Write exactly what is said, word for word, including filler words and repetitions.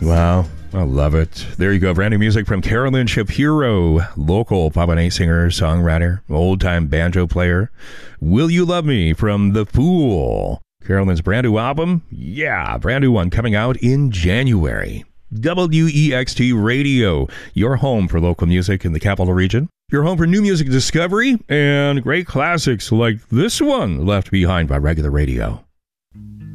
Wow, I love it. There you go. Brand new music from Carolyn Shapiro, local Papane singer, songwriter, old-time banjo player. Will You Love Me from The Fool. Carolyn's brand new album, yeah, brand new one coming out in January. W E X T Radio, your home for local music in the capital region. Your home for new music discovery and great classics like this one, Left Behind by Regular Radio.